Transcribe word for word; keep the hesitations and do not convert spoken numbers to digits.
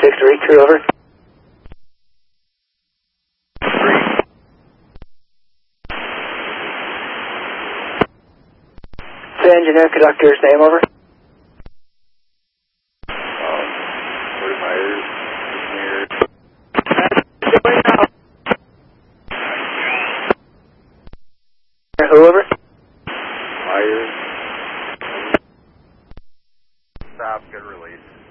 six three, crew over. Say engineer, conductor's name over. Um, Fort Myers, engineer. Who over? Myers. Stop, good release.